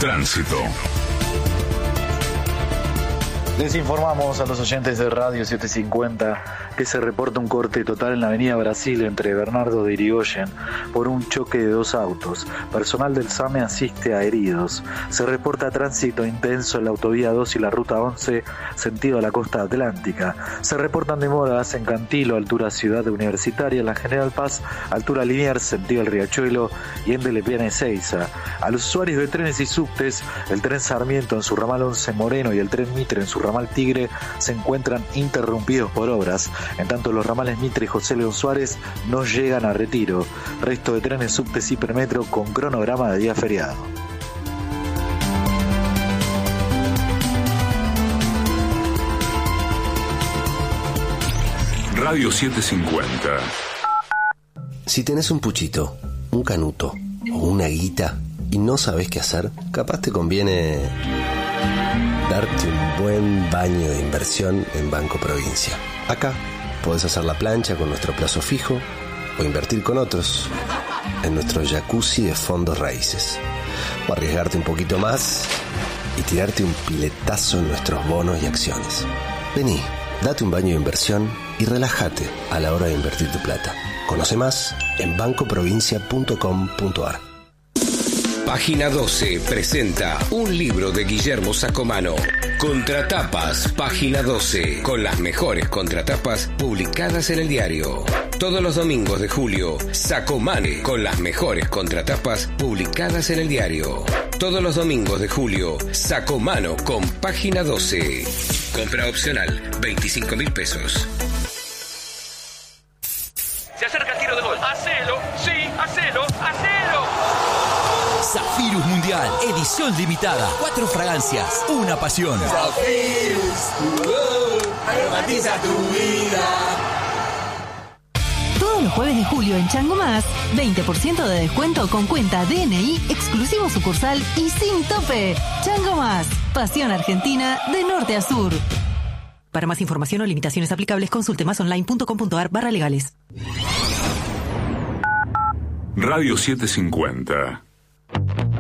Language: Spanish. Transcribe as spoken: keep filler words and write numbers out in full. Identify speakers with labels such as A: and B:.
A: Tránsito.
B: Les informamos a los oyentes de Radio setecientos cincuenta que se reporta un corte total en la avenida Brasil entre Bernardo de Irigoyen por un choque de dos autos. Personal del SAME asiste a heridos. Se reporta tránsito intenso en la autovía dos y la ruta once, sentido a la costa atlántica. Se reportan demoras en Cantilo, altura Ciudad Universitaria, en la General Paz, altura Liniers, sentido el Riachuelo, y en Delepiana Ezeiza. A los usuarios de trenes y subtes, el tren Sarmiento en su ramal once Moreno y el tren Mitre en su ramal Tigre se encuentran interrumpidos por obras. En tanto, los ramales Mitre y José León Suárez no llegan a Retiro. Resto de trenes, subtes y Hipermetro con cronograma de día feriado.
A: Radio setecientos cincuenta.
C: Si tenés un puchito, un canuto o una guita y no sabés qué hacer, capaz te conviene darte un buen baño de inversión en Banco Provincia. Acá podés hacer la plancha con nuestro plazo fijo o invertir con otros en nuestro jacuzzi de fondos raíces. O arriesgarte un poquito más y tirarte un piletazo en nuestros bonos y acciones. Vení, date un baño de inversión y relájate a la hora de invertir tu plata. Conoce más en banco provincia punto com punto a r.
D: Página doce presenta un libro de Guillermo Sacomano. Contratapas, Página doce, con las mejores contratapas publicadas en el diario. Todos los domingos de julio, Sacomane, con las mejores contratapas publicadas en el diario. Todos los domingos de julio, Sacomano con Página doce. Compra opcional, veinticinco mil pesos.
E: Se acerca el tiro de gol. ¡Hacelo! ¡Sí! ¡Hacelo! ¡Hacelo!
F: Zafirus Mundial, edición limitada. Cuatro fragancias, una pasión.
G: Zafirus, uh, aromatiza tu vida.
H: Todos los jueves de julio en Chango Más, veinte por ciento de descuento con cuenta D N I, exclusivo sucursal y sin tope. Chango Más, pasión argentina de norte a sur. Para más información o limitaciones aplicables, consulte más online punto com punto a r barra legales.
A: Radio setecientos cincuenta.